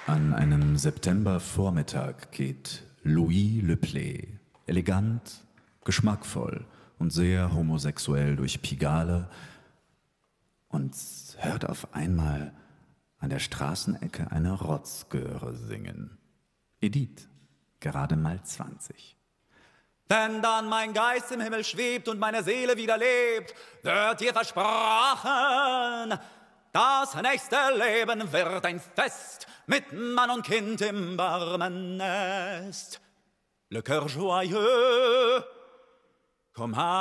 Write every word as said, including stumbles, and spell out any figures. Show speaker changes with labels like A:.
A: An einem Septembervormittag geht Louis Le Play, elegant, geschmackvoll und sehr homosexuell durch Pigalle und hört auf einmal an der Straßenecke eine Rotzgöre singen. Edith, gerade mal zwanzig.
B: Wenn dann mein Geist im Himmel schwebt und meine Seele wieder lebt, wird dir versprochen, das nächste Leben wird ein Fest mit Mann und Kind im warmen Nest. Le cœur joyeux, comme